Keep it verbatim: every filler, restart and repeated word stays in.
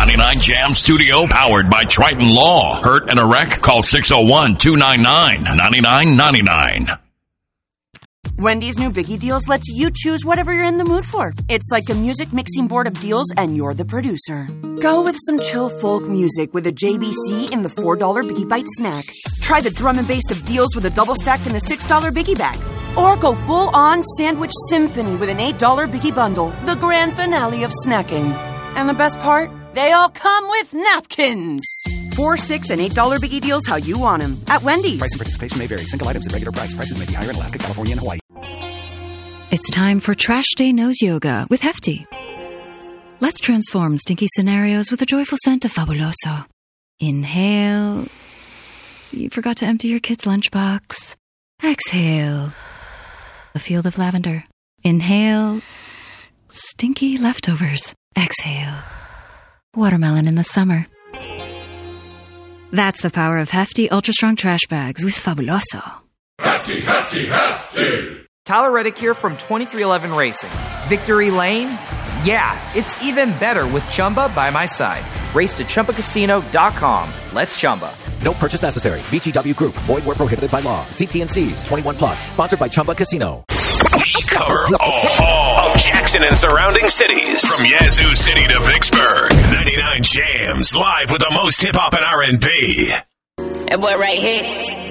ninety-nine Jam Studio, powered by Triton Law. Hurt and a wreck? Call six oh one, two nine nine, nine nine nine nine. Wendy's new Biggie Deals lets you choose whatever you're in the mood for. It's like a music mixing board of deals, and you're the producer. Go with some chill folk music with a J B C in the four dollar Biggie Bite snack. Try the drum and bass of deals with a double stack in the six dollar Biggie Bag. Or go full-on sandwich symphony with an eight dollar Biggie Bundle, the grand finale of snacking. And the best part? They all come with napkins. Four, six, and eight dollar Biggie Deals how you want them at Wendy's. Price and participation may vary. Single items at regular price. Prices may be higher in Alaska, California, and Hawaii. It's time for Trash Day Nose Yoga with Hefty. Let's transform stinky scenarios with a joyful scent of Fabuloso. Inhale. You forgot to empty your kid's lunchbox. Exhale. A field of lavender. Inhale. Stinky leftovers. Exhale. Watermelon in the summer. That's the power of Hefty Ultra Strong Trash Bags with Fabuloso. Hefty, Hefty, Hefty! Tyler Reddick here from twenty-three eleven Racing. Victory Lane? Yeah, it's even better with Chumba by my side. Race to Chumba Casino dot com. Let's Chumba. No purchase necessary. V G W Group. Void where prohibited by law. See T and C's. twenty-one plus. Sponsored by Chumba Casino. We cover all of Jackson and surrounding cities. From Yazoo City to Vicksburg. ninety-nine Jams. Live with the most hip-hop and R and B. That boy right here.